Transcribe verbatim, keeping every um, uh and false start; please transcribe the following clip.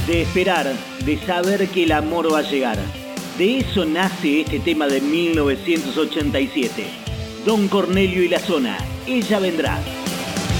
de esperar, de saber que el amor va a llegar. De eso nace este tema de mil novecientos ochenta y siete. Don Cornelio y la Zona, Ella Vendrá.